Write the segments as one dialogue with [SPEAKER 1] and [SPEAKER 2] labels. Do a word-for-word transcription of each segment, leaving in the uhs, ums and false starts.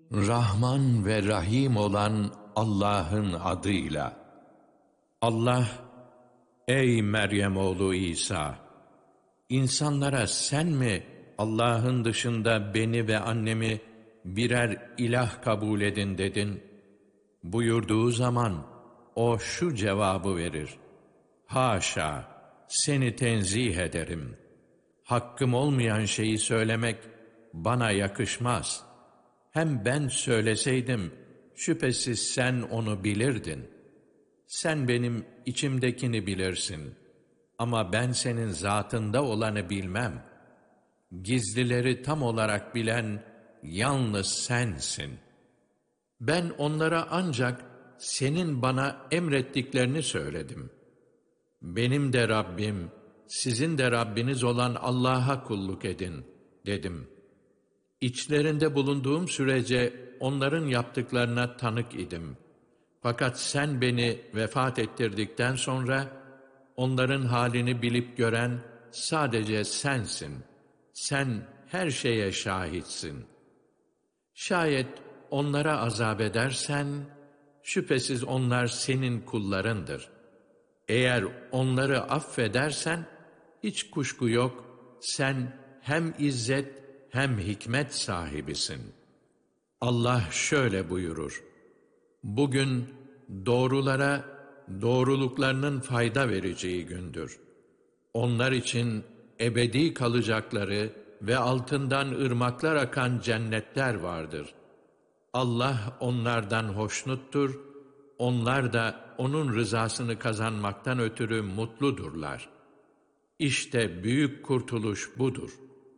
[SPEAKER 1] Rahman ve Rahim olan Allah'ın adıyla. Allah, ey Meryem oğlu İsa! İnsanlara sen mi Allah'ın dışında beni ve annemi birer ilah kabul edin dedin? Buyurduğu zaman o şu cevabı verir: Haşa, seni tenzih ederim. Hakkım olmayan şeyi söylemek bana yakışmaz. Hem ben söyleseydim, şüphesiz sen onu bilirdin. Sen benim içimdekini bilirsin. Ama ben senin zatında olanı bilmem. Gizlileri tam olarak bilen yalnız sensin. Ben onlara ancak senin bana emrettiklerini söyledim. Benim de Rabbim, sizin de Rabbiniz olan Allah'a kulluk edin, dedim. İçlerinde bulunduğum sürece onların yaptıklarına tanık idim. Fakat sen beni vefat ettirdikten sonra onların halini bilip gören sadece sensin. Sen her şeye şahitsin. Şayet onlara azap edersen, şüphesiz onlar senin kullarındır. Eğer onları affedersen, hiç kuşku yok, sen hem izzet hem hikmet sahibisin. Allah şöyle buyurur: Bugün doğrulara doğruluklarının fayda vereceği gündür. Onlar için ebedi kalacakları ve altından ırmaklar akan cennetler vardır. Allah onlardan hoşnuttur, onlar da onun rızasını kazanmaktan ötürü mutludurlar. İşte büyük kurtuluş budur.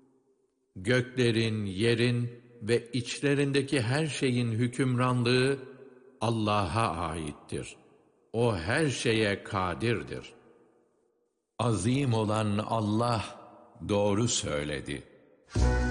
[SPEAKER 1] Göklerin, yerin ve içlerindeki her şeyin hükümranlığı Allah'a aittir. O her şeye kadirdir. Azim olan Allah doğru söyledi.